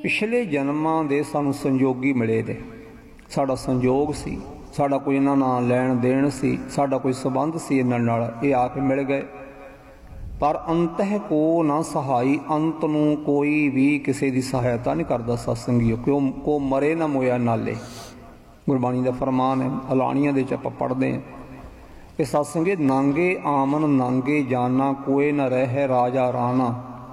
पिछले जन्मां दे सानू संजोगी मिले ने, साडा संजोग सी, साडा कोई इन्हां नाल लैण देण सी, साडा कोई संबंध सी इन्हां नाल, ये आके मिल गए। पर अंतह को ना सहाई, अंत नूं कोई भी किसी की सहायता नहीं करता सत्संगियों, क्यों को मरे ना मोया नाले, गुरबाणी का फरमान है। अलाणियां दे च आपां पढ़दे हैं कि सत्संगे नांगे आमन नांगे जाना, कोई न रह राजा राना,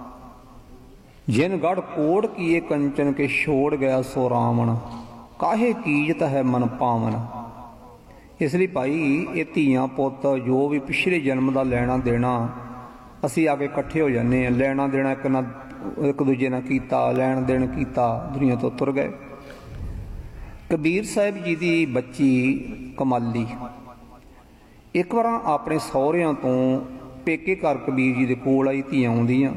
जिन गढ़ कोड़ किए कंचन के छोड़ गया सो रावण, काहे कीजत है मन पावन। इसलिए भाई ये धीआं पुत जो भी पिछले जन्म का लैना देना असी आके इकट्ठे हो जाने, लैना देना एक दूजे ने कीता, लैन देन कीता, दुनिया तो तुर गए। कबीर साहब जी की बच्ची कमाली एक बार अपने सहुरियां तो पेके घर कबीर जी के कोल आई, धीआं आउंदियां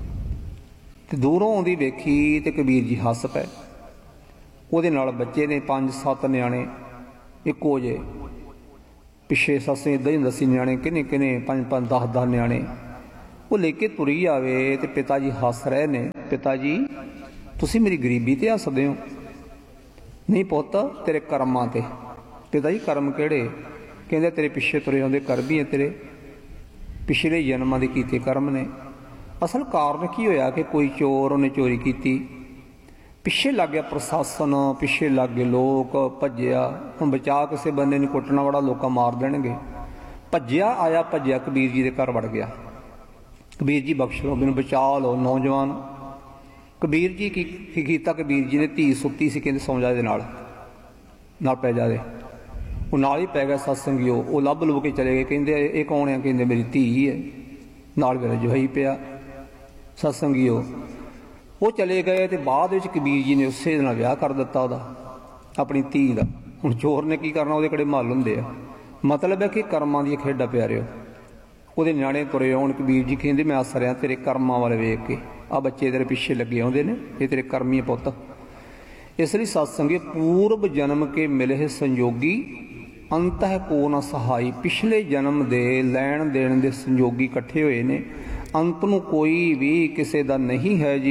ते दूरों आउंदी वेखी ते कबीर जी हस पे। ਉਹਦੇ ਨਾਲ बच्चे ने 5-7 ਨਿਆਣੇ ਇੱਕੋ ਜੇ, पिछे ससें इदां ही दसी ਨਿਆਣੇ किन्ने किन्ने 5-5 10-10 ਨਿਆਣੇ वो लेके तुरी आवे ते पिता जी हस रहे ने, पिता जी तुसी मेरी गरीबी ते हसदे हो? नहीं पुत तेरे कर्मां ते। पिता जी कर्म किहड़े? कहंदे तेरे पिछे तुरे आउंदे कर्म ही है तेरे, पिछले जन्मां दे कीते कर्म ने। असल कारण की होया कि कोई चोर उन्हें चोरी की, पिछे लग गया प्रशासन, पिछे लग गए लोग, भज्जिया। हुण बचा किसी बंदे नूं कुट्टना बड़ा, लोग मार देणगे। भज्जिया आया भज्जिया कबीर जी के घर वड़ गया। कबीर जी बख्श लो, मैनूं बचा लो नौजवान। कबीर जी की कीता, कबीर जी ने धी सुत्ती सी, कहंदे सौ जा इहदे नाल पै जा दे, वो नाल ही पै गया। सत्संगियों वो लभ लुभ के चले गए, कहंदे ये कौन है? कहंदे मेरी धी है, नाल मेरा जोई पिया। सत्संगियों वो चले गए तो बाद विच कबीर जी ने उसे नाल विआह कर दिता ओहदा, अपनी धी का। हुण चोर ने की करना, उहदे कड़े मल हुंदे आ। मतलब है कि कर्मां दी खेडां प्यारिओ। ਉਹਦੇ ਨਿਆਣੇ ਤੁਰੇ ਆਉਣ, ਕਬੀਰ ਜੀ ਕਹਿੰਦੇ मैं हस रहा तेरे कर्मां वाल वेख के, आ बच्चे तेरे पिछे लगे आउंदे ने, ये तेरे कर्मी पुत। इसलिए सत्संगे पूर्व जन्म के मिले संजोगी, अंतः को न सहाई। पिछले जन्म दे लैण देण दे संजोगी इकट्ठे होए ने, अंत नूं कोई भी किसी दा नहीं है जी।